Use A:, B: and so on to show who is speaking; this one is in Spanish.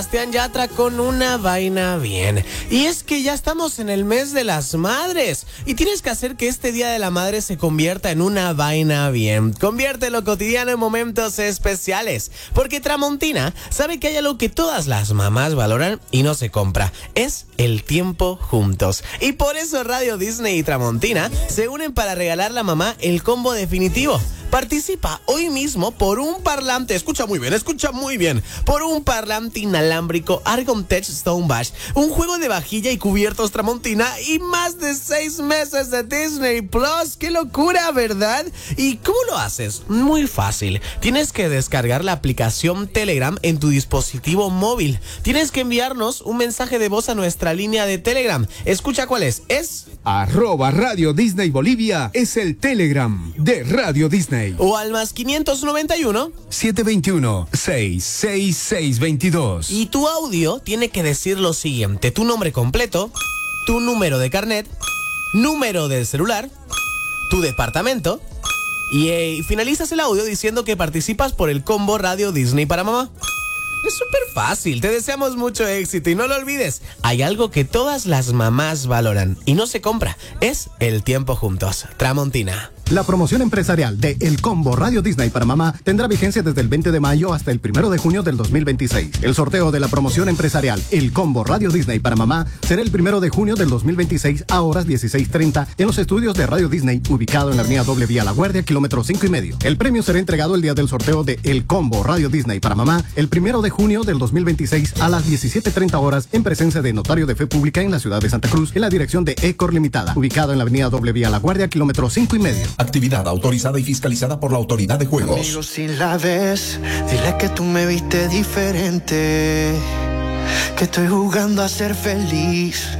A: Sebastián Yatra con Una Vaina Bien. Y es que ya estamos en el mes de las madres y tienes que hacer que este Día de la Madre se convierta en una vaina bien. Convierte lo cotidiano en momentos especiales, porque Tramontina sabe que hay algo que todas las mamás valoran y no se compra. Es el tiempo juntos. Y por eso Radio Disney y Tramontina se unen para regalar a la mamá el combo definitivo. Participa hoy mismo por un parlante, escucha muy bien, por un parlante inalámbrico Argon Tech Stone Bash, un juego de vajilla y cubiertos Tramontina y más de 6 meses de Disney Plus. ¡Qué locura!, ¿verdad? ¿Y cómo lo haces? Muy fácil. Tienes que descargar la aplicación Telegram en tu dispositivo móvil. Tienes que enviarnos un mensaje de voz a nuestra línea de Telegram. Escucha cuál es. Es
B: @Radio Disney Bolivia es el Telegram de Radio Disney.
A: O al más 591
B: 721 66622.
A: Y tu audio tiene que decir lo siguiente: tu nombre completo, tu número de carnet, número del celular, tu departamento y finalizas el audio diciendo que participas por el combo Radio Disney para mamá. Es súper fácil, te deseamos mucho éxito y no lo olvides, hay algo que todas las mamás valoran y no se compra, es el tiempo juntos. Tramontina.
C: La promoción empresarial de El Combo Radio Disney para Mamá tendrá vigencia desde el 20 de mayo hasta el 1 de junio del 2026. El sorteo de la promoción empresarial El Combo Radio Disney para Mamá será el 1 de junio del 2026 a horas 16:30 en los estudios de Radio Disney, ubicado en la avenida Doble Vía La Guardia, kilómetro 5,5. El premio será entregado el día del sorteo de El Combo Radio Disney para Mamá el 1 de junio del 2026 a las 17:30 horas en presencia de notario de fe pública en la ciudad de Santa Cruz, en la dirección de Ecor Limitada, ubicado en la avenida Doble Vía La Guardia, kilómetro 5,5.
D: Actividad autorizada y fiscalizada por la Autoridad de Juegos.
E: Amigo, si la ves, dile que tú me viste diferente, que estoy jugando a ser feliz.